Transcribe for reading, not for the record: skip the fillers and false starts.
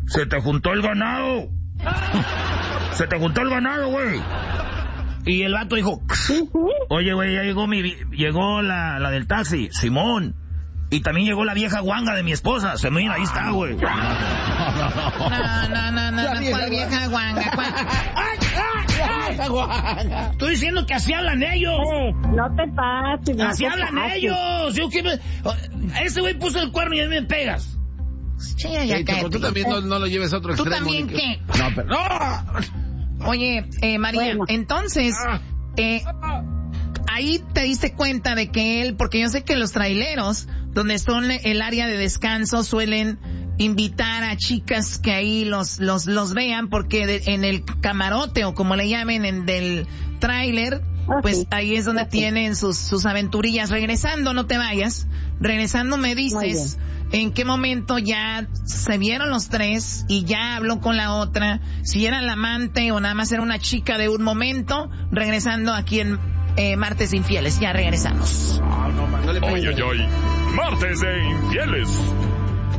se te juntó el ganado. Se te juntó el ganado, güey. Y el vato dijo, oye, güey, ya llegó la del taxi, Simón. Y también llegó la vieja guanga de mi esposa. Ahí está, güey. No, ¿cuál vieja guanga? Estoy diciendo que así hablan ellos. No te pases. Así hablan ellos. Ese güey puso el cuerno y a mí me pegas. Sí, ya Choco, tú también no lo lleves a otro extremo. ¿Tú también qué? No, pero... ¡No! Oye, María, entonces... ahí te diste cuenta de que él, porque yo sé que los traileros, donde son el área de descanso, suelen invitar a chicas que ahí los vean, porque en el camarote, o como le llamen, del tráiler, pues ahí es donde tienen sus aventurillas. Regresando, no te vayas, regresando me dices en qué momento ya se vieron los tres y ya habló con la otra, si era la amante o nada más era una chica de un momento. Regresando aquí en Martes de Infieles, ya regresamos. Martes de Infieles.